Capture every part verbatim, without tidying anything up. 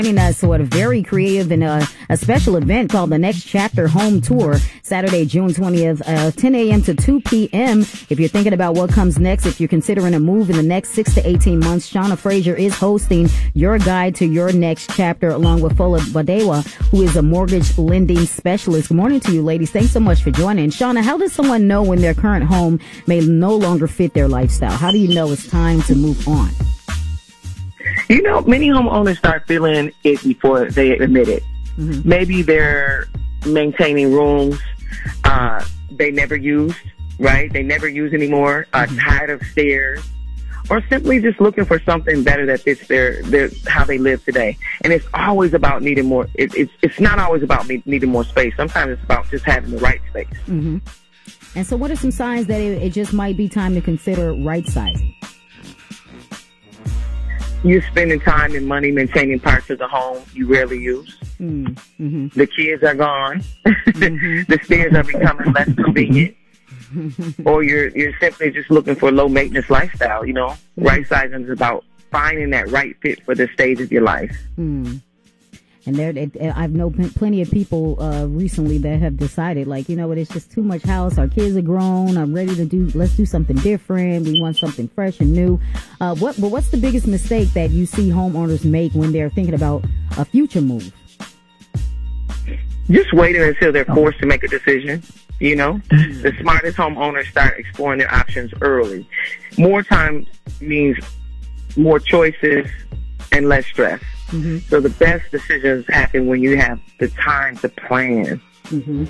Joining us for a very creative and uh, a special event called the Next Chapter Home Tour, Saturday, June twentieth, uh, ten a.m. to two p.m. If you're thinking about what comes next, if you're considering a move in the next six to eighteen months, Shauna Frazier is hosting your guide to your next chapter along with Fola Badewa, who is a mortgage lending specialist. Good morning to you, ladies. Thanks so much for joining. Shauna, how does someone know when their current home may no longer fit their lifestyle? How do you know it's time to move on? You know, many homeowners start feeling it before they admit it. Mm-hmm. Maybe they're maintaining rooms uh, they never used, right? They never use anymore, are mm-hmm. tired of stairs, or simply just looking for something better that fits their, their how they live today. And it's always about needing more. It, it's it's not always about me needing more space. Sometimes it's about just having the right space. Mm-hmm. And so what are some signs that it, it just might be time to consider right sizing? You're spending time and money maintaining parts of the home you rarely use. Mm-hmm. The kids are gone. Mm-hmm. The stairs are becoming less convenient. Or you're you're simply just looking for a low maintenance lifestyle. You know, mm-hmm. Right sizing is about finding that right fit for the stage of your life. Mm. And there, it, I've known plenty of people uh, recently that have decided, like, you know what, it's just too much house. Our kids are grown. I'm ready to do, let's do something different. We want something fresh and new. Uh, what, but what's the biggest mistake that you see homeowners make when they're thinking about a future move? Just waiting until they're forced to make a decision. You know, the smartest homeowners start exploring their options early. More time means more choices and less stress. Mm-hmm. So the best decisions happen when you have the time to plan. Mm-hmm.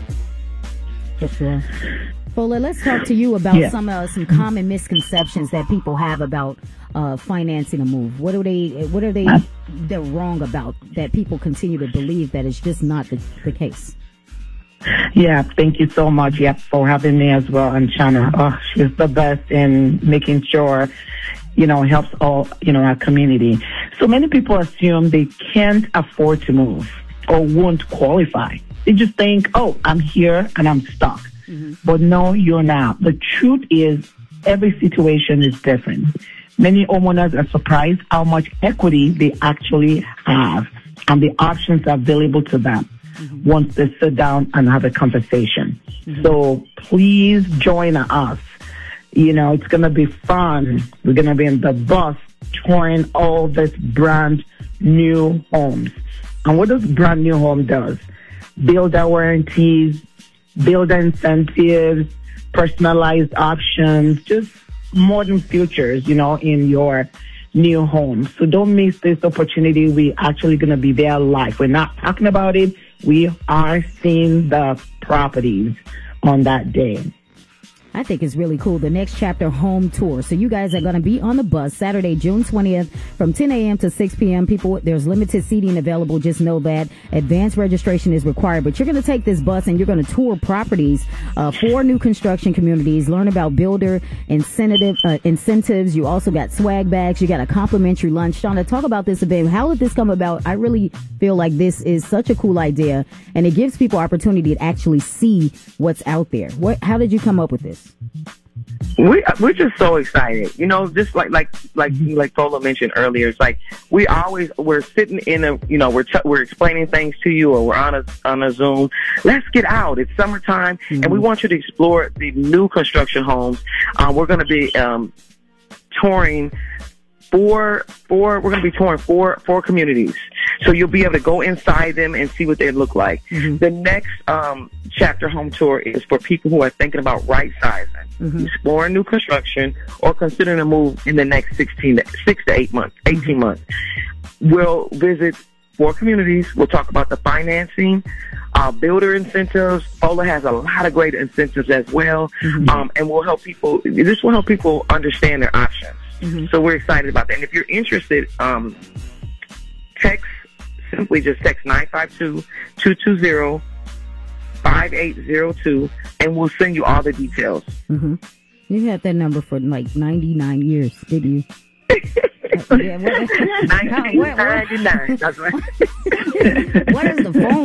For sure. Fola, let's talk to you about yeah. some uh, some common misconceptions that people have about uh, financing a move. What are they? What are they? They're wrong about that people continue to believe that it's just not the, the case. Yeah, thank you so much, yeah, for having me as well, and Shauna. Oh, she's the best in making sure, you know, helps all, you know, our community. So many people assume they can't afford to move or won't qualify. They just think, oh, I'm here and I'm stuck. Mm-hmm. But no, you're not. The truth is every situation is different. Many homeowners are surprised how much equity they actually have and the options available to them. Mm-hmm. Once they sit down and have a conversation. Mm-hmm. So please join us. You know, it's going to be fun. We're going to be in the bus touring all this brand new homes. And what this brand new home does, builder warranties, builder incentives, personalized options, just modern features, you know, in your new home. So don't miss this opportunity. We're actually going to be there live. We're not talking about it. We are seeing the properties on that day. I think it's really cool. The Next Chapter Home Tour. So you guys are going to be on the bus Saturday, June twentieth from ten a.m. to six p.m. People, there's limited seating available. Just know that advanced registration is required. But you're going to take this bus and you're going to tour properties, uh, four new construction communities, learn about builder incentive, uh, incentives. You also got swag bags. You got a complimentary lunch. Shauna, talk about this a bit. How did this come about? I really feel like this is such a cool idea, and it gives people opportunity to actually see what's out there. What? How did you come up with this? We we're just so excited, you know. Just like like like like Fola mentioned earlier, it's like we always we're sitting in a you know we're t- we're explaining things to you, or we're on a on a Zoom. Let's get out. It's summertime, mm-hmm. and we want you to explore the new construction homes. Um, we're going to be um, touring four four. We're going to be touring four four communities. So you'll be able to go inside them and see what they look like. Mm-hmm. The next um, chapter home tour is for people who are thinking about right sizing, mm-hmm. exploring new construction, or considering a move in the next sixteen to, six to eight months, eighteen months. We'll visit four communities. We'll talk about the financing, uh, builder incentives. Fola has a lot of great incentives as well, mm-hmm. um, and we'll help people. This will help people understand their options. Mm-hmm. So we're excited about that. And if you're interested, um, text. Simply just text nine five two, two two zero, five eight zero two, and we'll send you all the details. Mm-hmm. You had that number for like ninety-nine years, didn't you? yeah, what, nineteen ninety-nine. That's right. What is the phone?